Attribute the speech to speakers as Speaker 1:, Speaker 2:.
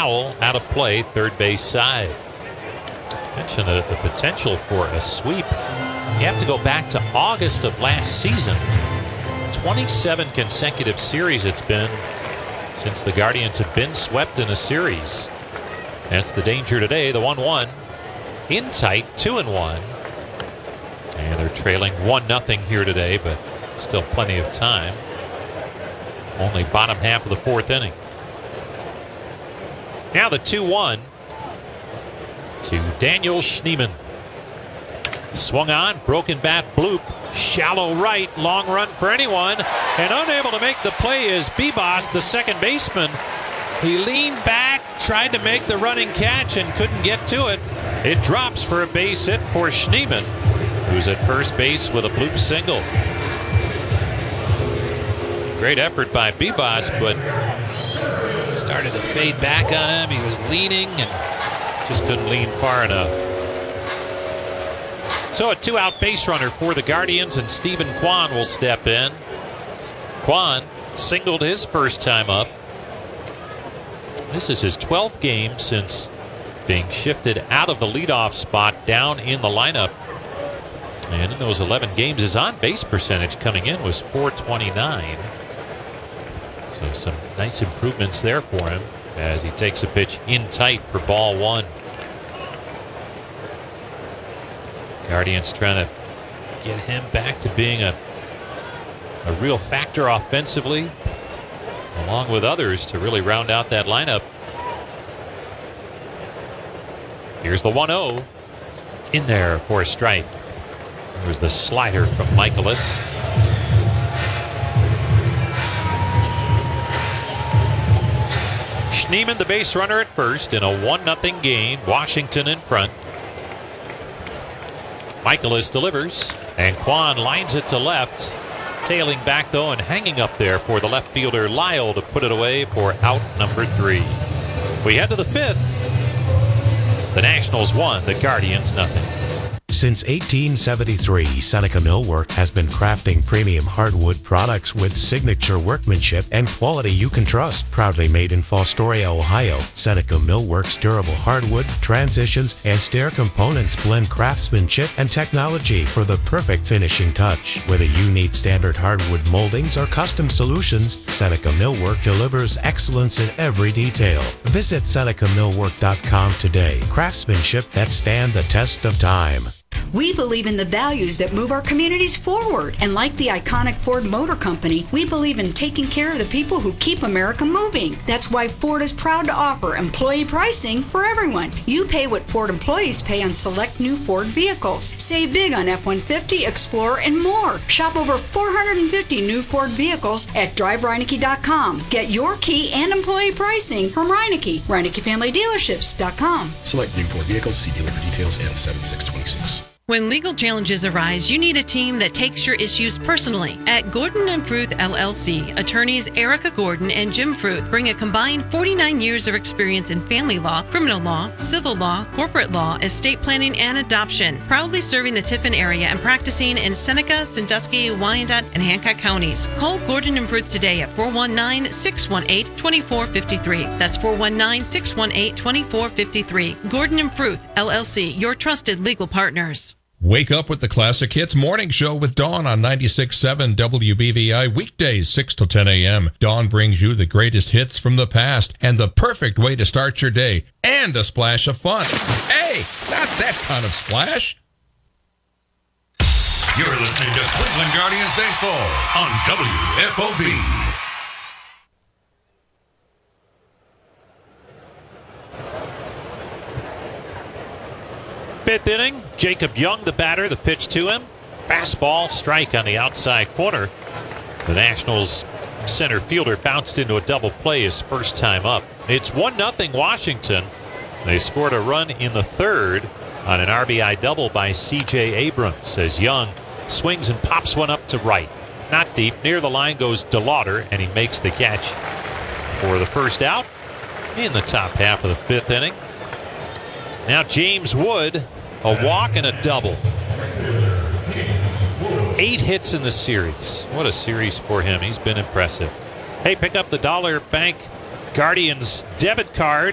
Speaker 1: foul out of play, third base side. Mention the potential for a sweep. You have to go back to August of last season. 27 consecutive series it's been since the Guardians have been swept in a series. That's the danger today. The 1-1 in tight, 2-1. And they're trailing 1-0 here today, but still plenty of time. Only bottom half of the fourth inning. Now the 2-1 to Daniel Schneemann. Swung on, broken bat, bloop, shallow right, long run for anyone, and unable to make the play is Bibas, the second baseman. He leaned back, tried to make the running catch, and couldn't get to it. It drops for a base hit for Schneemann, who's at first base with a bloop single. Great effort by Bibas, but it started to fade back on him. He was leaning and just couldn't lean far enough. So a two-out base runner for the Guardians, and Stephen Kwan will step in. Kwan singled his first time up. This is his 12th game since being shifted out of the leadoff spot down in the lineup. And in those 11 games, his on-base percentage coming in was .429. So some nice improvements there for him as he takes a pitch in tight for ball one. Guardians trying to get him back to being a real factor offensively, along with others to really round out that lineup. Here's the 1-0 in there for a strike. There's the slider from Michaelis. Schneemann, the base runner at first in a 1-0 game. Washington in front. Michaelis delivers, and Kwan lines it to left. Tailing back, though, and hanging up there for the left fielder, Lyle, to put it away for out number 3. We head to the 5th. The Nationals won, the Guardians nothing.
Speaker 2: Since 1873, Seneca Millwork has been crafting premium hardwood products with signature workmanship and quality you can trust. Proudly made in Fostoria, Ohio, Seneca Millwork's durable hardwood, transitions, and stair components blend craftsmanship and technology for the perfect finishing touch. Whether you need standard hardwood moldings or custom solutions, Seneca Millwork delivers excellence in every detail. Visit SenecaMillwork.com today. Craftsmanship that stand the test of time.
Speaker 3: We believe in the values that move our communities forward. And like the iconic Ford Motor Company, we believe in taking care of the people who keep America moving. That's why Ford is proud to offer employee pricing for everyone. You pay what Ford employees pay on select new Ford vehicles. Save big on F-150, Explorer, and more. Shop over 450 new Ford vehicles at DriveReineke.com. Get your key and employee pricing from Reineke. ReinekeFamilyDealerships.com.
Speaker 4: Select new Ford vehicles. See dealer for details and 7626.
Speaker 5: When legal challenges arise, you need a team that takes your issues personally. At Gordon & Fruth LLC, attorneys Erica Gordon and Jim Fruth bring a combined 49 years of experience in family law, criminal law, civil law, corporate law, estate planning, and adoption. Proudly serving the Tiffin area and practicing in Seneca, Sandusky, Wyandotte, and Hancock counties. Call Gordon & Fruth today at 419-618-2453. That's 419-618-2453. Gordon & Fruth LLC, your trusted legal partners.
Speaker 6: Wake up with the Classic Hits Morning Show with Dawn on 96.7 WBVI, weekdays 6 to 10 a.m. Dawn brings you the greatest hits from the past and the perfect way to start your day, and a splash of fun. Hey, not that kind of splash.
Speaker 7: You're listening to Cleveland Guardians Baseball on WFOB.
Speaker 1: Fifth inning, Jacob Young, the batter, the pitch to him. Fastball, strike on the outside corner. The Nationals center fielder bounced into a double play his first time up. It's 1-0 Washington. They scored a run in the third on an RBI double by C.J. Abrams as Young swings and pops one up to right. Not deep. Near the line goes DeLauder, and he makes the catch for the first out in the top half of the fifth inning. Now James Wood, a walk and a double. 8 hits in the series. What a series for him. He's been impressive. Hey, pick up the Dollar Bank Guardians debit card